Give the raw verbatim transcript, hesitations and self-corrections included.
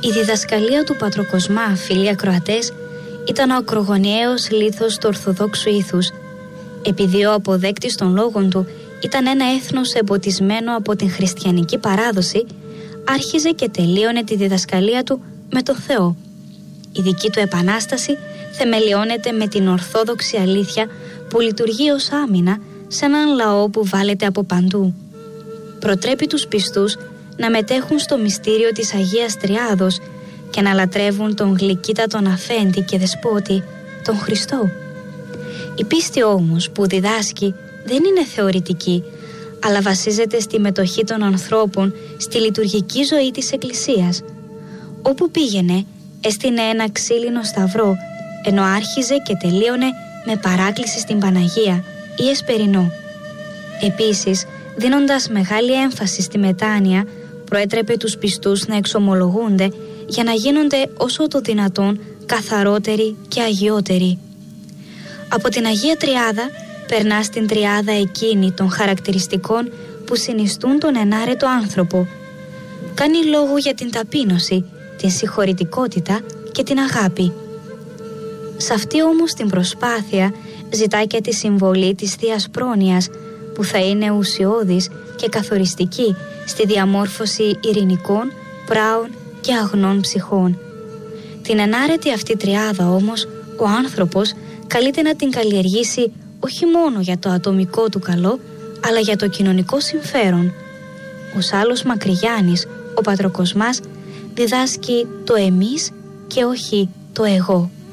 Η διδασκαλία του Πατροκοσμά, φίλοι ακροατές, ήταν ο ακρογωνιαίος λίθος του Ορθοδόξου ήθους. Επειδή ο αποδέκτης των λόγων του ήταν ένα έθνος εμποτισμένο από την χριστιανική παράδοση, άρχιζε και τελείωνε τη διδασκαλία του με τον Θεό. Η δική του επανάσταση θεμελιώνεται με την ορθόδοξη αλήθεια που λειτουργεί ως άμυνα σε έναν λαό που βάλεται από παντού. Προτρέπει τους πιστούς να μετέχουν στο μυστήριο της Αγίας Τριάδος και να λατρεύουν τον γλυκύτατον αφέντη και δεσπότη, τον Χριστό. Η πίστη όμως που διδάσκει δεν είναι θεωρητική, αλλά βασίζεται στη μετοχή των ανθρώπων στη λειτουργική ζωή της Εκκλησίας. Όπου πήγαινε, έστεινε ένα ξύλινο σταυρό, ενώ άρχιζε και τελείωνε με παράκληση στην Παναγία ή εσπερινό. Επίσης, δίνοντας μεγάλη έμφαση στη μετάνοια, προέτρεπε τους πιστούς να εξομολογούνται για να γίνονται όσο το δυνατόν καθαρότεροι και αγιότεροι. Από την Αγία Τριάδα περνά στην τριάδα εκείνη των χαρακτηριστικών που συνιστούν τον ενάρετο άνθρωπο. Κάνει λόγο για την ταπείνωση, την συγχωρητικότητα και την αγάπη. Σε αυτή όμως την προσπάθεια ζητά και τη συμβολή της Θείας Πρόνοιας, που θα είναι ουσιώδης και καθοριστική στη διαμόρφωση ειρηνικών, πράων και αγνών ψυχών. Την ενάρετη αυτή τριάδα όμως ο άνθρωπος καλείται να την καλλιεργήσει όχι μόνο για το ατομικό του καλό, αλλά για το κοινωνικό συμφέρον. Ο Σάλλος Μακρυγιάννης, ο Πατροκοσμάς, διδάσκει το εμείς και όχι το εγώ.